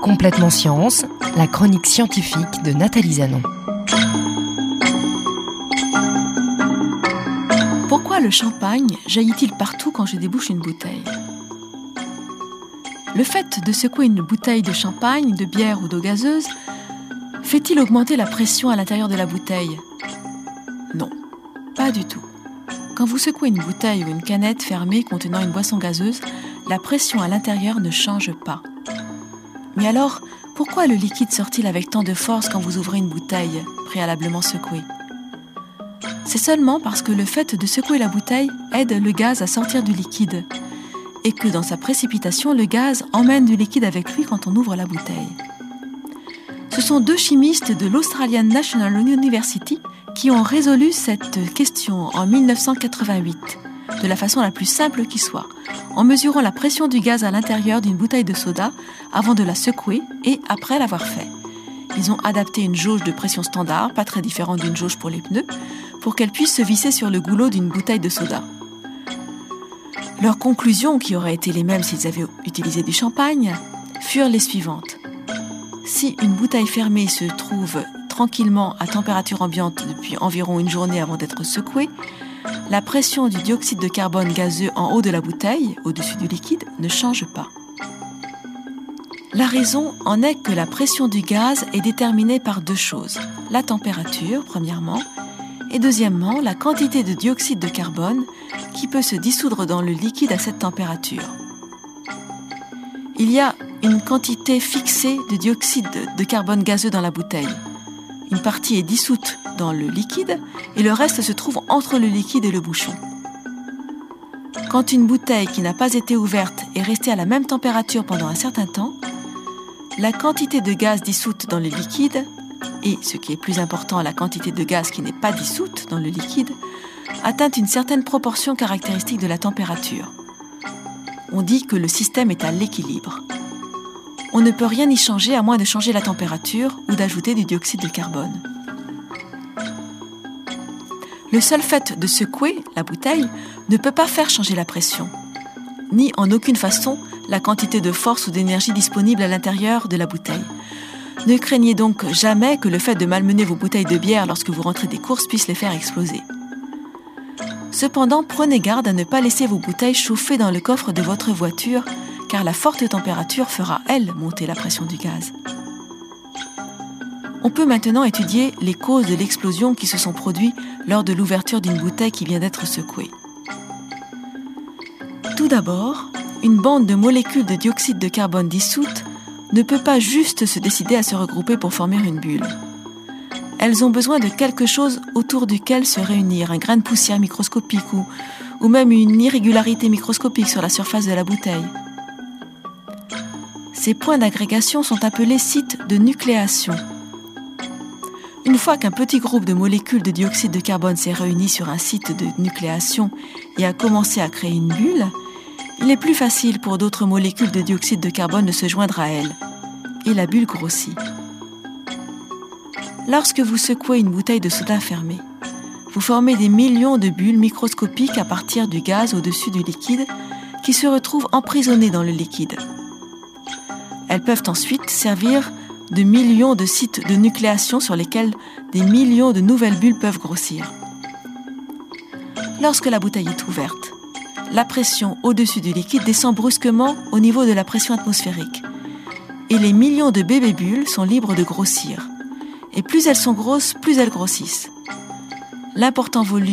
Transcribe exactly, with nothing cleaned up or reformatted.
Complètement Science, la chronique scientifique de Nathalie Zanon. Pourquoi le champagne jaillit-il partout quand je débouche une bouteille ? Le fait de secouer une bouteille de champagne, de bière ou d'eau gazeuse fait-il augmenter la pression à l'intérieur de la bouteille ? Non, pas du tout. Quand vous secouez une bouteille ou une canette fermée contenant une boisson gazeuse, la pression à l'intérieur ne change pas. Mais alors, pourquoi le liquide sort-il avec tant de force quand vous ouvrez une bouteille préalablement secouée ? C'est seulement parce que le fait de secouer la bouteille aide le gaz à sortir du liquide et que dans sa précipitation, le gaz emmène du liquide avec lui quand on ouvre la bouteille. Ce sont deux chimistes de l'Australian National University qui ont résolu cette question en dix-neuf cent quatre-vingt-huit, de la façon la plus simple qui soit, en mesurant la pression du gaz à l'intérieur d'une bouteille de soda avant de la secouer et après l'avoir fait. Ils ont adapté une jauge de pression standard, pas très différente d'une jauge pour les pneus, pour qu'elle puisse se visser sur le goulot d'une bouteille de soda. Leurs conclusions, qui auraient été les mêmes s'ils avaient utilisé du champagne, furent les suivantes. Si une bouteille fermée se trouve tranquillement à température ambiante depuis environ une journée avant d'être secouée, la pression du dioxyde de carbone gazeux en haut de la bouteille, au-dessus du liquide, ne change pas. La raison en est que la pression du gaz est déterminée par deux choses. La température, premièrement, et deuxièmement, la quantité de dioxyde de carbone qui peut se dissoudre dans le liquide à cette température. Il y a une quantité fixée de dioxyde de carbone gazeux dans la bouteille. Une partie est dissoute dans le liquide et le reste se trouve entre le liquide et le bouchon. Quand une bouteille qui n'a pas été ouverte est restée à la même température pendant un certain temps, la quantité de gaz dissoute dans le liquide et, ce qui est plus important, la quantité de gaz qui n'est pas dissoute dans le liquide, atteint une certaine proportion caractéristique de la température. On dit que le système est à l'équilibre. On ne peut rien y changer à moins de changer la température ou d'ajouter du dioxyde de carbone. Le seul fait de secouer la bouteille ne peut pas faire changer la pression, ni en aucune façon la quantité de force ou d'énergie disponible à l'intérieur de la bouteille. Ne craignez donc jamais que le fait de malmener vos bouteilles de bière lorsque vous rentrez des courses puisse les faire exploser. Cependant, prenez garde à ne pas laisser vos bouteilles chauffer dans le coffre de votre voiture, car la forte température fera, elle, monter la pression du gaz. On peut maintenant étudier les causes de l'explosion qui se sont produites lors de l'ouverture d'une bouteille qui vient d'être secouée. Tout d'abord, une bande de molécules de dioxyde de carbone dissoutes ne peut pas juste se décider à se regrouper pour former une bulle. Elles ont besoin de quelque chose autour duquel se réunir, un grain de poussière microscopique ou, ou même une irrégularité microscopique sur la surface de la bouteille. Ces points d'agrégation sont appelés sites de nucléation. Une fois qu'un petit groupe de molécules de dioxyde de carbone s'est réuni sur un site de nucléation et a commencé à créer une bulle, il est plus facile pour d'autres molécules de dioxyde de carbone de se joindre à elle, et la bulle grossit. Lorsque vous secouez une bouteille de soda fermée, vous formez des millions de bulles microscopiques à partir du gaz au-dessus du liquide qui se retrouvent emprisonnées dans le liquide. Elles peuvent ensuite servir de millions de sites de nucléation sur lesquels des millions de nouvelles bulles peuvent grossir. Lorsque la bouteille est ouverte, la pression au-dessus du liquide descend brusquement au niveau de la pression atmosphérique et les millions de bébés bulles sont libres de grossir. Et plus elles sont grosses, plus elles grossissent. L'important volume